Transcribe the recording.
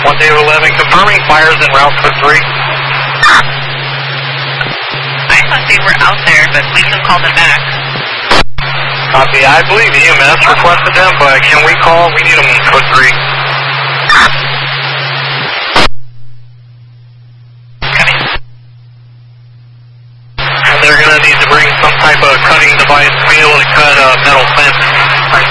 1 David 11, confirming fires en route for 3. I thought they were out there, but we can call them back. Copy. I believe EMS requested them, but can we call? We need them in code 3. Coming. And they're going to need to bring some type of cutting device to be able to cut metal fence